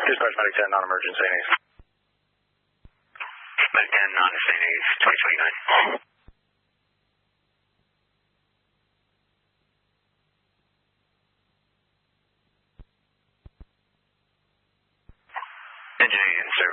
Dispatch Medic 10, non-emergency St. A's. Medic 10, non-St. A's, 2029. Engine 8 in service.